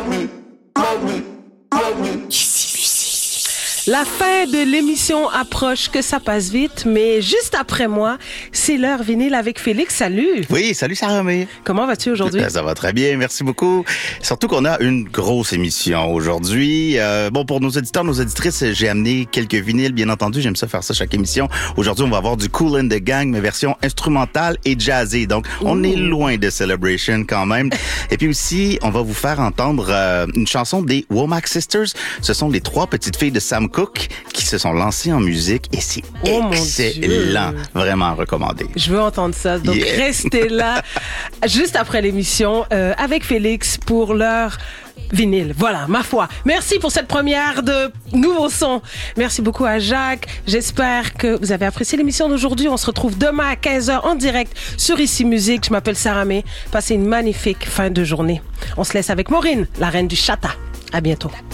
La fin de l'émission approche, que ça passe vite, mais juste après moi, c'est l'heure vinyle avec Félix. Salut! Oui, salut Sarah-Mé. Comment vas-tu aujourd'hui? Ça va très bien, merci beaucoup. Surtout qu'on a une grosse émission aujourd'hui. Bon, pour nos auditeurs, nos auditrices, j'ai amené quelques vinyles, bien entendu. J'aime ça faire ça chaque émission. Aujourd'hui, on va avoir du Kool and the Gang, mais version instrumentale et jazzée. Donc, on est loin de Celebration quand même. Et puis aussi, on va vous faire entendre une chanson des Womack Sisters. Ce sont les 3 petites filles de Sam Cooke qui se sont lancées en musique et c'est excellent. Vraiment recommandé. Je veux entendre ça. Donc, restez là juste après l'émission avec Félix pour leur vinyle. Voilà, ma foi. Merci pour cette première de nouveaux sons. Merci beaucoup à Jacques. J'espère que vous avez apprécié l'émission d'aujourd'hui. On se retrouve demain à 15h en direct sur Ici Musique. Je m'appelle Sarah-Mé. Passez une magnifique fin de journée. On se laisse avec Maureen, la reine du chata. À bientôt.